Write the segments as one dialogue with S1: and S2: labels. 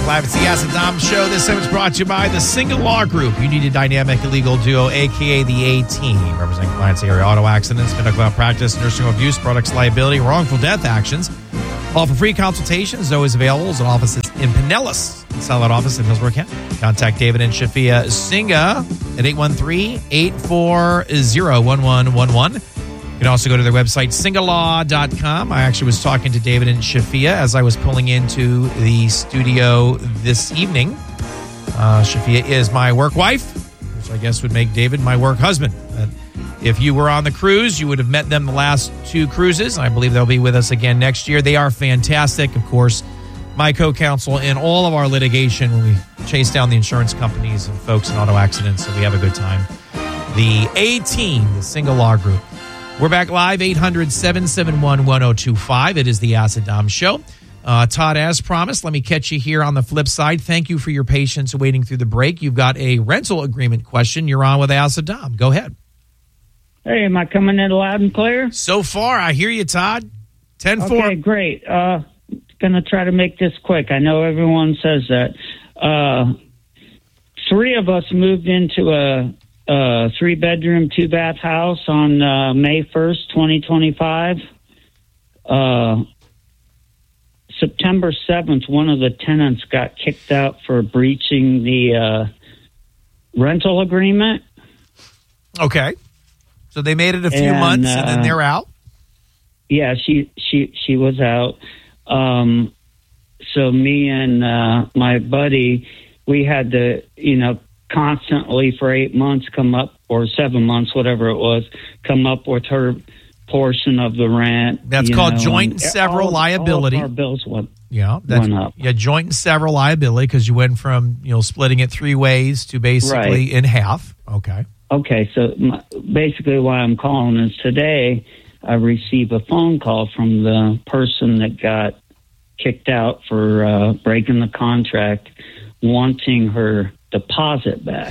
S1: live. It's the Acid Dom Show. This segment's brought to you by the Single Law Group. You need a dynamic legal duo, a.k.a. the A-Team. Representing clients' area auto accidents, medical malpractice, nursing home abuse, products liability, wrongful death actions. Offer free consultations. Always available as an office in Pinellas. Satellite office in Hillsborough County. Contact David and Shafia Singa at 813-840-1111. You can also go to their website, singalaw.com. I actually was talking to David and Shafia as I was pulling into the studio this evening. Shafia is my work wife, which I guess would make David my work husband. If you were on the cruise, you would have met them the last two cruises. I believe they'll be with us again next year. They are fantastic. Of course, my co-counsel in all of our litigation when we chase down the insurance companies and folks in auto accidents, so we have a good time. The A-Team, the Single Law Group. We're back live, 800-771-1025. It is the Acid Dom Show. Todd, as promised, let me catch you here on the flip side. Thank you for your patience waiting through the break. You've got a rental agreement question. You're on with Acid Dom. Go ahead.
S2: Hey, am I coming in loud and clear?
S1: So far, I hear you, Todd. 10-4.
S2: Okay, great. Going to try to make this quick. I know everyone says that. Three of us moved into a 3-bedroom, 2-bath house on May 1st, 2025. September 7th, one of the tenants got kicked out for breaching the rental agreement.
S1: Okay. So they made it a few months, and then they're out?
S2: Yeah, she was out. So me and my buddy, we had to, constantly for 8 months come up, or 7 months, whatever it was, come up with her portion of the rent.
S1: That's called joint and several liability.
S2: All of our bills went up.
S1: Yeah, joint and several liability, because you went from splitting it 3 ways to basically in half. Okay.
S2: Okay, so basically why I'm calling is today I received a phone call from the person that got kicked out for breaking the contract, wanting her deposit back.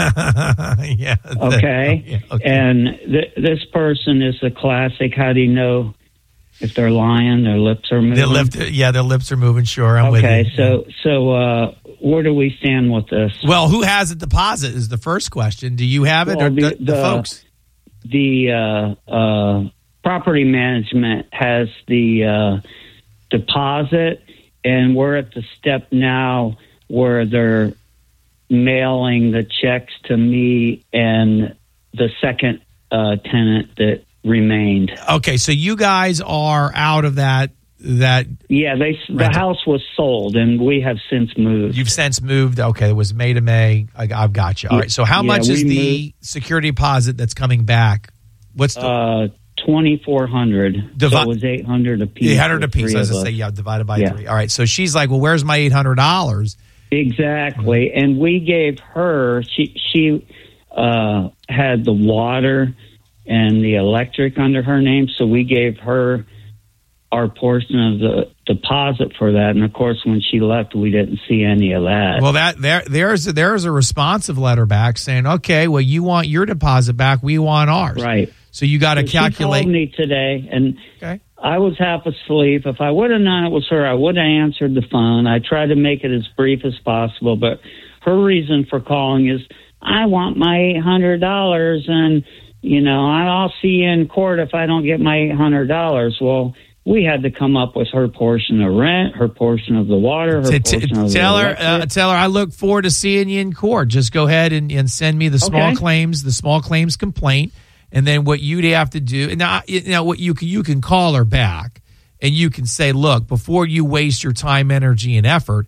S2: Okay? And this person is the classic, how do you know if they're lying, their lips are moving?
S1: Their lips are moving, sure. I'm with you.
S2: So where do we stand with this?
S1: Well, who has a deposit is the first question. Do you have it, or the folks?
S2: The property management has the deposit, and we're at the step now where they're mailing the checks to me and the second tenant that remained.
S1: Okay, so you guys are out of that. The
S2: house was sold, and we have since moved.
S1: You've since moved. Okay, it was May to May. I've got you. All right. So how much is the security deposit that's coming back? What's the
S2: $2,400? So it was $800 a piece.
S1: $800 a piece. As I say, divided by 3. All right. So she's like, well, where's my $800?
S2: Exactly. And we gave her. She had the water and the electric under her name, so we gave her our portion of the deposit for that. And of course, when she left, we didn't see any of that.
S1: Well, there's a responsive letter back saying, okay, well, you want your deposit back, we want ours.
S2: Right.
S1: So you got to calculate.
S2: She called me today, and I was half asleep. If I would have known it was her, I would have answered the phone. I tried to make it as brief as possible, but her reason for calling is, I want my $800, and I'll see you in court if I don't get my $800. Well, we had to come up with her portion of rent, her portion of the water, her portion of the electric.
S1: Tell her I look forward to seeing you in court. Just go ahead and send me the small claims complaint, and then what you'd have to do. Now, what you can call her back, and you can say, look, before you waste your time, energy, and effort,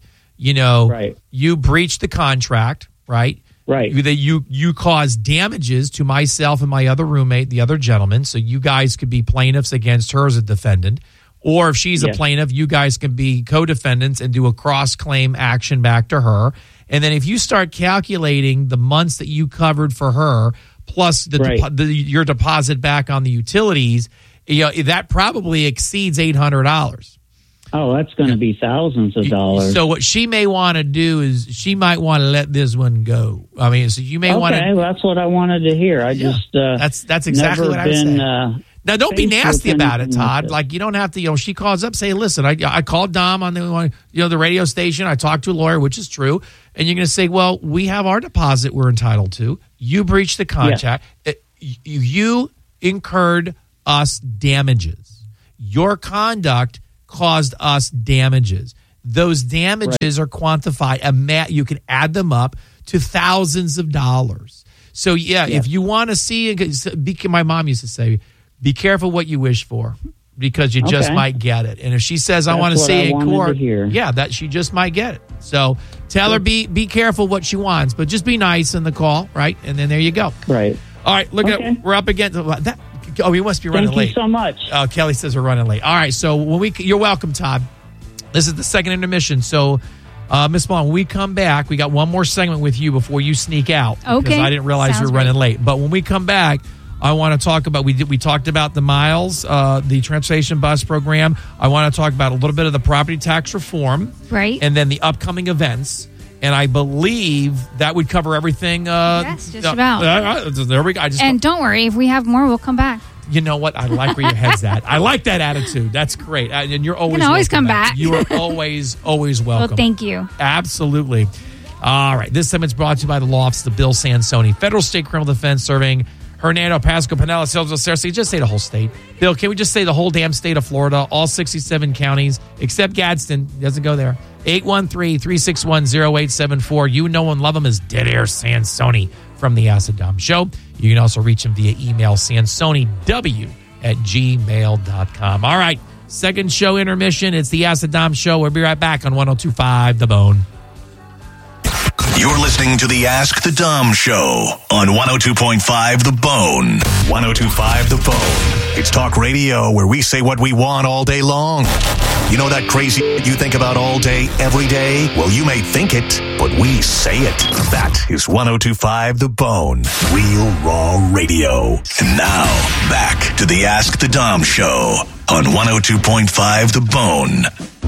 S1: you breached the contract, right?
S2: Right.
S1: You caused damages to myself and my other roommate, the other gentleman, so you guys could be plaintiffs against her as a defendant. Or if she's a plaintiff, you guys can be co-defendants and do a cross-claim action back to her. And then if you start calculating the months that you covered for her, plus your deposit back on the utilities, that probably exceeds $800.
S2: Oh, that's going to be thousands of dollars.
S1: So what she may want to do is she might want to let this one go. So you may want to.
S2: Okay, well, that's what I wanted to hear. I just
S1: that's exactly what I was saying. Now, don't be nasty about it, Todd. Like, you don't have to, she calls up, say, listen, I called Dom on the radio station. I talked to a lawyer, which is true. And you're going to say, well, we have our deposit we're entitled to. You breached the contract. Yeah. You incurred us damages. Your conduct caused us damages. Those damages are quantified. You can add them up to thousands of dollars. So, if you want to see, my mom used to say, be careful what you wish for, because you just might get it. And if she says, I want to see it in court, that she just might get it. So tell her, be careful what she wants, but just be nice in the call, right? And then there you go.
S2: Right.
S1: All right, we're up against that. Oh, you must be running late.
S2: Thank you so much.
S1: Oh, Kelly says we're running late. All right, so you're welcome, Todd. This is the second intermission. So, Miss Vaughn, when we come back, we got one more segment with you before you sneak out.
S3: Okay.
S1: Because I didn't realize we were running late. But when we come back, I want to talk about, we talked about the miles, the transportation bus program. I want to talk about a little bit of the property tax reform.
S3: Right.
S1: And then the upcoming events. And I believe that would cover everything.
S3: Yes, just about.
S1: There we go.
S3: Don't worry, if we have more, we'll come back.
S1: You know what? I like where your head's at. I like that attitude. That's great. And you're always welcome.
S3: You can always come back.
S1: You are always welcome.
S3: Well, thank you.
S1: Absolutely. All right. This segment's brought to you by the law office of Bill Sansoni, Federal State Criminal Defense, serving Hernando, Pasco, Pinellas, Hillsville, Sarasota. Just say the whole state. Bill, can we just say the whole damn state of Florida, all 67 counties, except Gadsden. He doesn't go there. 813-361-0874. You know and love him as Dead Air Sansoni from the Ask the Dom Show. You can also reach him via email, sansoniw@gmail.com. All right, second show intermission. It's the Ask the Dom Show. We'll be right back on 102.5 The Bone.
S4: You're listening to the Ask the Dom Show on 102.5 The Bone. 102.5 The Bone. It's talk radio where we say what we want all day long. You know that crazy you think about all day, every day? Well, you may think it, but we say it. That is 102.5 The Bone. Real raw radio. And now, back to the Ask the Dom Show on 102.5 The Bone.